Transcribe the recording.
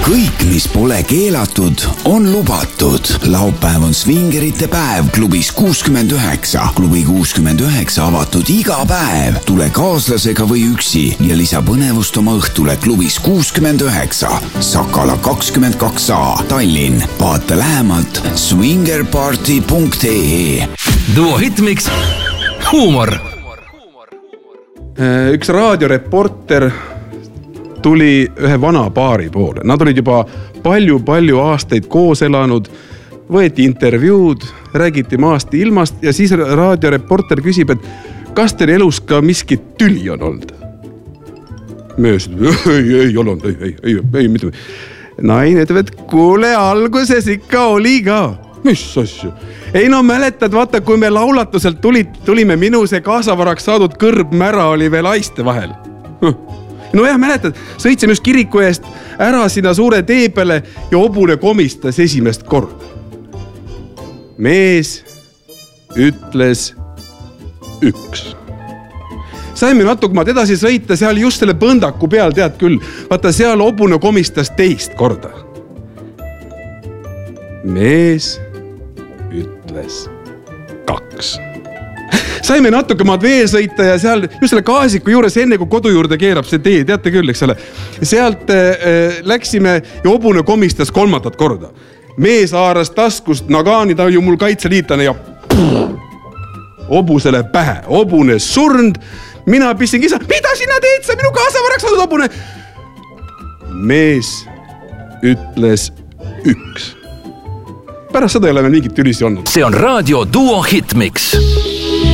kõik, mis pole keelatud, on lubatud. Laupäev on svingerite päev klubis 69. Klubi 69 avatud iga päev. Tule kaaslasega või üksi ja lisa põnevust oma õhtule klubis 69. Sakala 22A, Tallinn. Vaata lähemalt swingerparty.ee. Duo Hitmix, huumor. Üks raadioreporter tuli ühe vana paari poole. Nad olid juba palju aastaid koos elanud, võeti intervjuud, räägiti maast ilmast ja siis raadioreporter küsib, et kas teil elus ka miski tüli on olnud? Mees, ei olnud, ei, mitte. Naine ütleb, et kuule, alguses ikka oli ka. Mis asju? Ei no mäletad, vaata, kui me laulatuselt tulime, minu see kaasavaraks saadud kõrb mära oli veel aiste vahel. No jah, mäletad, sõitsime just kiriku eest ära sinna suure tee peale ja hobune komistas esimest korda. Mees ütles 1. Saime natuke maad edasi sõita, seal just selle põndaku peal, tead küll, vaata seal hobune komistas teist korda. Mees ütles 2. Saime natuke maad veel sõita ja seal just selle gaasiku juures enne kui kodu juurde keerab see tee, teate küll, eks ole. Sealt läksime ja hobune komistas 3. korda. Mees haaras taskust nagaani, ta ju mul kaitseliitlane ja hobusele pähe. Hobune surnd, mina pissin kisa, mida sina teed, sa minu kaasavaraks saadud hobune? Mees ütles 1. Pärast seda ei ole mingit tülisi olnud. See on raadio Duo Hitmix.